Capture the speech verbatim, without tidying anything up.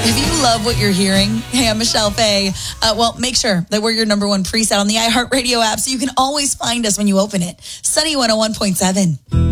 If you love what you're hearing, hey, I'm Michelle Fay. Uh, well, make sure that we're your number one preset on the iHeartRadio app so you can always find us when you open it. Sunny one oh one point seven.